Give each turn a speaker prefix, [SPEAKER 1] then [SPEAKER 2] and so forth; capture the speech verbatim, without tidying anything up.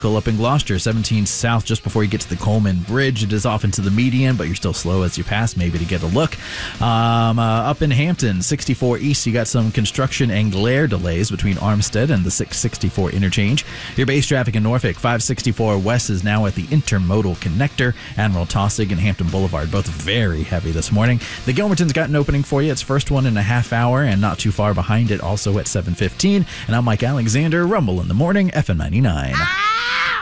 [SPEAKER 1] Up in Gloucester, seventeen south, just before you get to the Coleman Bridge. It is off into the median, but you're still slow as you pass, maybe to get a look. Um, uh, up in Hampton, sixty-four east, you got some construction and glare delays between Armstead and the six sixty-four interchange. Your base traffic in Norfolk, five sixty-four west is now at the intermodal connector. Admiral Tossig and Hampton Boulevard, both very heavy this morning. The Gilmerton's got an opening for you. It's first one in a half hour and not too far behind it, also at seven fifteen. And I'm Mike Alexander, Rumble in the Morning, F M ninety-nine.